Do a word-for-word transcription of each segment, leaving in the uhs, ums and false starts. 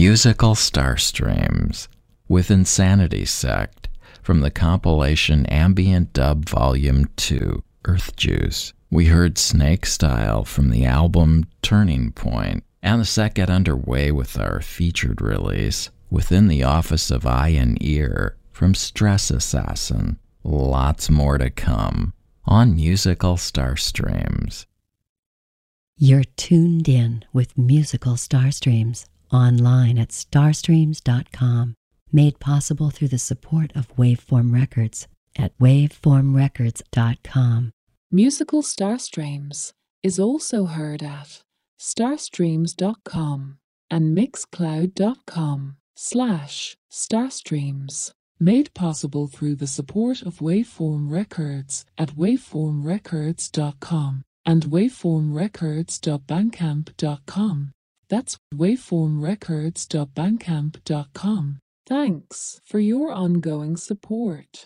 Musical Starstreams with Insanity Sect from the compilation Ambient Dub Volume two, Earth Juice. We heard Snake Style from the album Turning Point, and the set got underway with our featured release, Within the Office of Eye and Ear, from Stress Assassin. Lots more to come on Musical Starstreams. You're tuned in with Musical Starstreams online at starstreams dot com, made possible through the support of Waveform Records at waveform records dot com. Musical Starstreams is also heard at starstreams dot com and mixcloud dot com slash starstreams, made possible through the support of Waveform Records at waveform records dot com and waveform records dot bandcamp dot com. That's waveform records dot bandcamp dot com. Thanks for your ongoing support.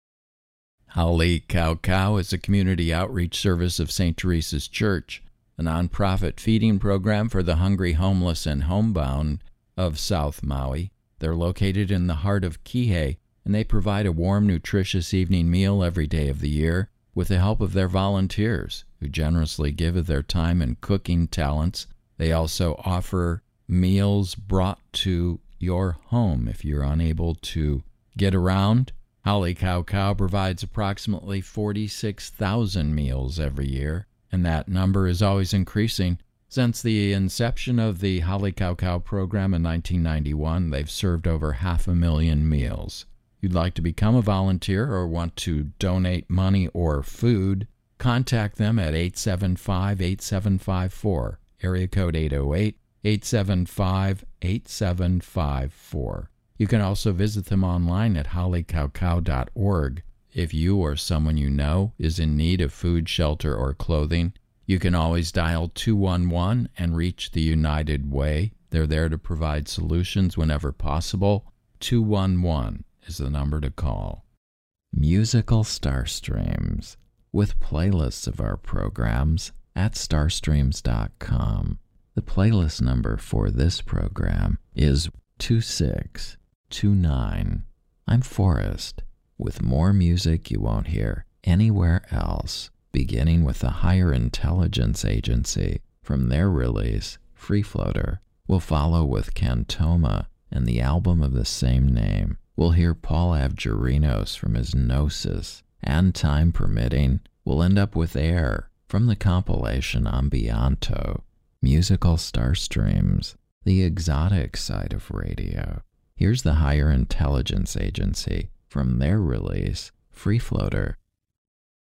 Howly Cow Cow is a community outreach service of Saint Teresa's Church, a nonprofit feeding program for the hungry, homeless, and homebound of South Maui. They're located in the heart of Kihei, and they provide a warm, nutritious evening meal every day of the year with the help of their volunteers, who generously give of their time and cooking talents. They also offer meals brought to your home if you're unable to get around. Howly Cow Cow provides approximately forty-six thousand meals every year, and that number is always increasing. Since the inception of the Howly Cow Cow program in nineteen ninety-one, they've served over half a million meals. If you'd like to become a volunteer or want to donate money or food, contact them at eight seven five, eight seven five four, area code eight oh eight, eight seven five, eight seven five four. You can also visit them online at howly cow cow dot org. If you or someone you know is in need of food, shelter, or clothing, you can always dial two one one and reach the United Way. They're there to provide solutions whenever possible. two one one is the number to call. Musical Starstreams with playlists of our programs at starstreams dot com. The playlist number for this program is two six two nine. I'm Forrest, with more music you won't hear anywhere else, beginning with the Higher Intelligence Agency from their release, Free Floater. We'll follow with Cantoma and the album of the same name. We'll hear Paul Avgerinos from his Gnosis, and time permitting, we'll end up with Air from the compilation Ambianto. Musical Starstreams, the exotic side of radio. Here's the Higher Intelligence Agency from their release, Free Floater.